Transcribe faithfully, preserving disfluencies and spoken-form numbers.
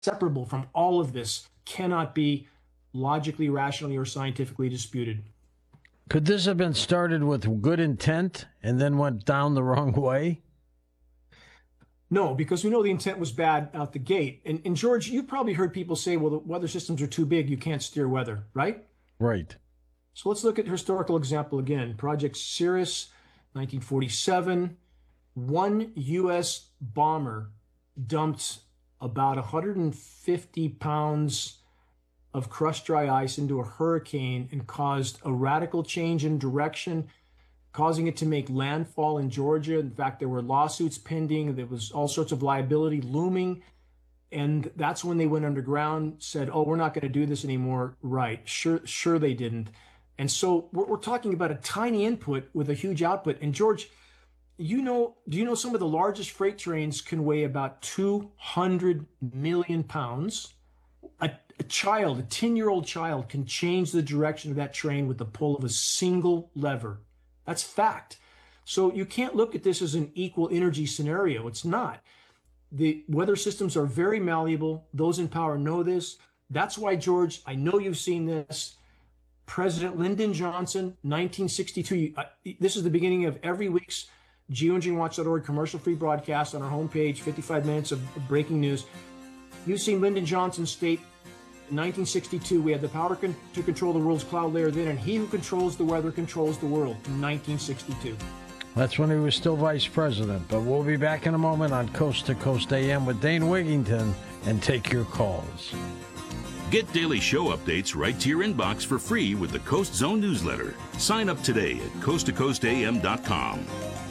inseparable from all of this cannot be logically, rationally, or scientifically disputed. Could this have been started with good intent and then went down the wrong way? No, because we know the intent was bad out the gate. And, and George, you've probably heard people say, well, the weather systems are too big, you can't steer weather, right? Right. So let's look at historical example again. Project Cirrus, nineteen forty-seven. One U S bomber dumped about one hundred fifty pounds of crushed dry ice into a hurricane and caused a radical change in direction, causing it to make landfall in Georgia. In fact, there were lawsuits pending. There was all sorts of liability looming. And that's when they went underground, said, oh, we're not going to do this anymore. Right. Sure, sure they didn't. And so we're, we're talking about a tiny input with a huge output. And George, you know, do you know some of the largest freight trains can weigh about two hundred million pounds? A, a child, a ten-year-old child can change the direction of that train with the pull of a single lever. That's fact. So you can't look at this as an equal energy scenario. It's not. The weather systems are very malleable. Those in power know this. That's why, George, I know you've seen this. President Lyndon Johnson, nineteen sixty-two. Uh, this is the beginning of every week's geoengineering watch dot org commercial-free broadcast on our homepage, fifty-five minutes of breaking news. You've seen Lyndon Johnson state in nineteen sixty-two, we had the power con- to control the world's cloud layer then, and he who controls the weather controls the world, in nineteen sixty-two. That's when he was still vice president. But we'll be back in a moment on Coast to Coast A M with Dane Wigington and take your calls. Get daily show updates right to your inbox for free with the Coast Zone newsletter. Sign up today at coast to coast a m dot com.